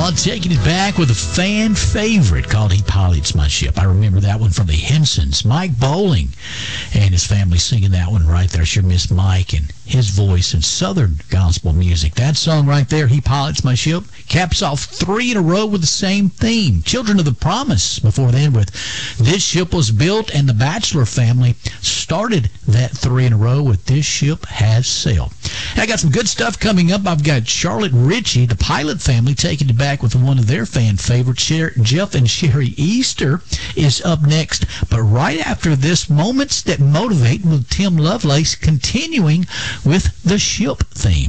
Oh, taking it back with a fan favorite called He Pilots My Ship. I remember that one from the Hensons. Mike Bowling and his family singing that one right there. Sure miss Mike and his voice and Southern gospel music. That song right there, He Pilots My Ship, caps off 3 in a row with the same theme. Children of the Promise before then with This Ship Was Built, and the Bachelor family started that 3 in a row with This Ship Has Sailed. I got some good stuff coming up. I've got Charlotte Ritchie, the Pilot family, taking it back with one of their fan favorites. Jeff and Sherry Easter is up next. But right after this, Moments That Motivate with Tim Lovelace, continuing with the ship theme.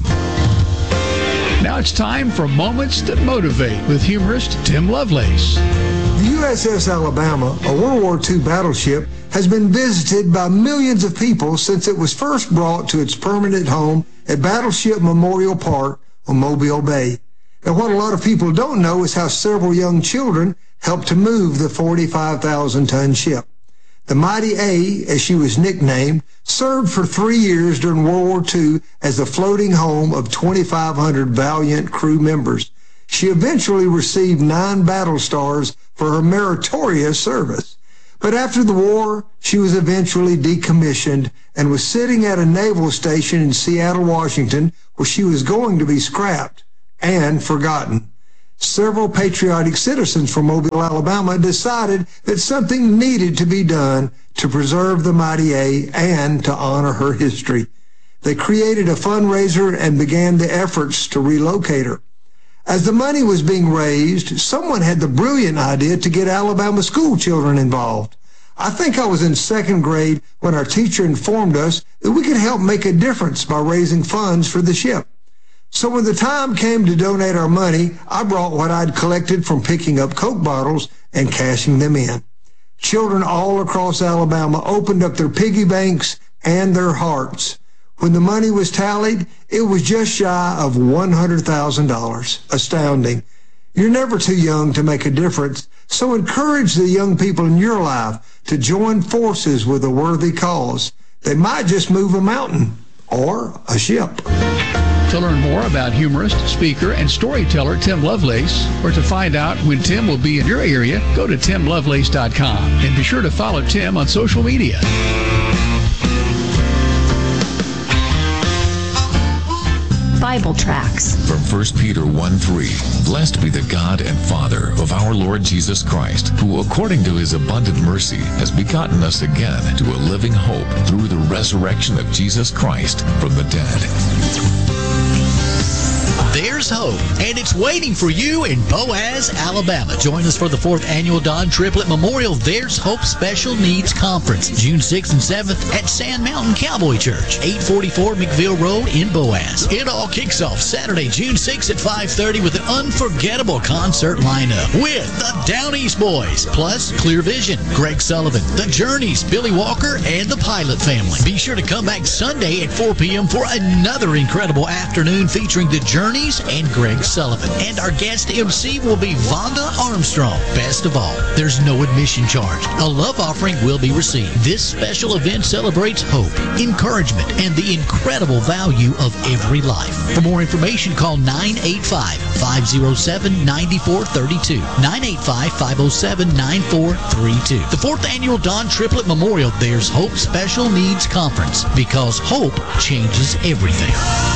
Now it's time for Moments That Motivate with humorist Tim Lovelace. The USS Alabama, a World War II battleship, has been visited by millions of people since it was first brought to its permanent home at Battleship Memorial Park on Mobile Bay. And what a lot of people don't know is how several young children helped to move the 45,000-ton ship. The Mighty A, as she was nicknamed, served for 3 years during World War II as the floating home of 2,500 valiant crew members. She eventually received 9 battle stars for her meritorious service. But after the war, she was eventually decommissioned and was sitting at a naval station in Seattle, Washington, where she was going to be scrapped and forgotten. Several patriotic citizens from Mobile, Alabama decided that something needed to be done to preserve the Mighty A and to honor her history. They created a fundraiser and began the efforts to relocate her. As the money was being raised, someone had the brilliant idea to get Alabama school children involved. I think I was in 2nd grade when our teacher informed us that we could help make a difference by raising funds for the ship. So when the time came to donate our money, I brought what I'd collected from picking up Coke bottles and cashing them in. Children all across Alabama opened up their piggy banks and their hearts. When the money was tallied, it was just shy of $100,000. Astounding. You're never too young to make a difference, so encourage the young people in your life to join forces with a worthy cause. They might just move a mountain or a ship. To learn more about humorist, speaker, and storyteller Tim Lovelace, or to find out when Tim will be in your area, go to timlovelace.com and be sure to follow Tim on social media. Bible tracts. From 1 Peter 1:3, Blessed be the God and Father of our Lord Jesus Christ, who according to his abundant mercy has begotten us again to a living hope through the resurrection of Jesus Christ from the dead. There's hope, and it's waiting for you in Boaz, Alabama. Join us for the 4th Annual Don Triplett Memorial There's Hope Special Needs Conference, June 6th and 7th at Sand Mountain Cowboy Church, 844 McVille Road in Boaz. It all kicks off Saturday, June 6th at 5:30 with an unforgettable concert lineup with the Down East Boys, plus Clear Vision, Greg Sullivan, The Journeys, Billy Walker, and the Pilot family. Be sure to come back Sunday at 4 p.m. for another incredible afternoon featuring The Journeys and Greg Sullivan. And our guest MC will be Vonda Armstrong. Best of all, there's no admission charge. A love offering will be received. This special event celebrates hope, encouragement, and the incredible value of every life. For more information, call 985-507-9432. 985-507-9432. The 4th Annual Don Triplett Memorial There's Hope Special Needs Conference, because hope changes everything.